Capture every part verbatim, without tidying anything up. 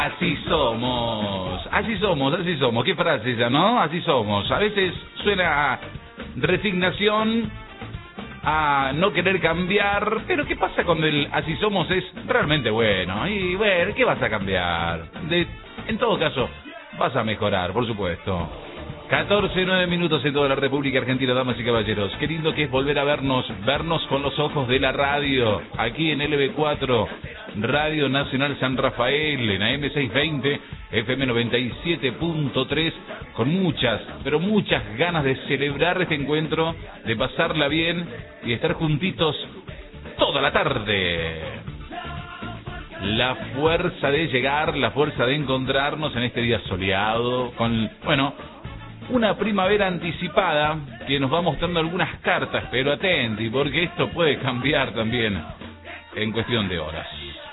Así somos, así somos, así somos. ¿Qué frase esa, no? Así somos. A veces suena a resignación, a no querer cambiar, pero ¿qué pasa cuando el así somos es realmente bueno? Y bueno, ¿qué vas a cambiar? De, en todo caso, vas a mejorar, por supuesto. catorce, nueve minutos en toda la República Argentina, damas y caballeros. Qué lindo que es volver a vernos, vernos con los ojos de la radio, aquí en L B cuatro, Radio Nacional San Rafael, en A M seiscientos veinte, F M noventa y siete punto tres, con muchas, pero muchas ganas de celebrar este encuentro, de pasarla bien y estar juntitos toda la tarde. La fuerza de llegar, la fuerza de encontrarnos en este día soleado, con, bueno, una primavera anticipada que nos va mostrando algunas cartas, pero atenti, porque esto puede cambiar también en cuestión de horas.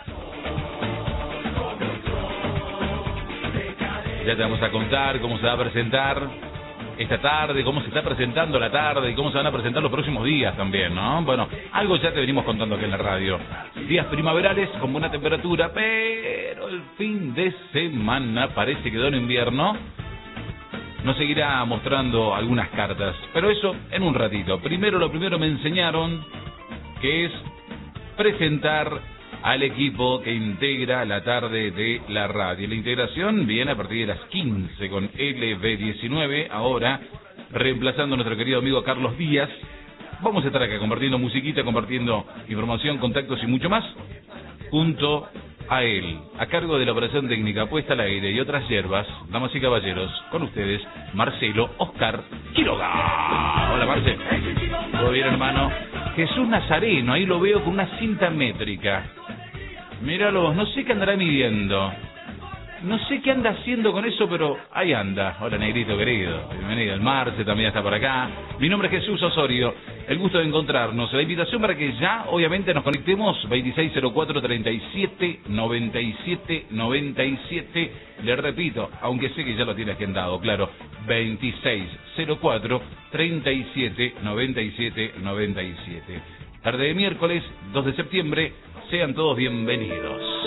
Ya te vamos a contar cómo se va a presentar esta tarde, cómo se está presentando la tarde y cómo se van a presentar los próximos días también, ¿no? Bueno, algo ya te venimos contando aquí en la radio. Días primaverales con buena temperatura, pero el fin de semana parece que da un invierno. Nos seguirá mostrando algunas cartas, pero eso en un ratito. Primero, lo primero me enseñaron que es presentar al equipo que integra la tarde de la radio. La integración viene a partir de las quince con L B diecinueve, ahora reemplazando a nuestro querido amigo Carlos Díaz. Vamos a estar acá compartiendo musiquita, compartiendo información, contactos y mucho más, junto a él, a cargo de la operación técnica puesta al aire y otras hierbas, damas y caballeros, con ustedes, Marcelo Oscar Quiroga. Hola, Marce. ¿Todo bien, hermano? Jesús Nazareno, ahí lo veo con una cinta métrica. Míralo, no sé qué andará midiendo. No sé qué anda haciendo con eso, pero ahí anda. Hola, negrito querido. Bienvenido. El Marce también está por acá. Mi nombre es Jesús Osorio. El gusto de encontrarnos. La invitación para que ya, obviamente, nos conectemos. veintiséis cero cuatro, treinta y siete, noventa y siete, noventa y siete. Le repito, aunque sé que ya lo tiene agendado, claro. veintiséis cero cuatro, treinta y siete, noventa y siete, noventa y siete. Tarde de miércoles, dos de septiembre. Sean todos bienvenidos.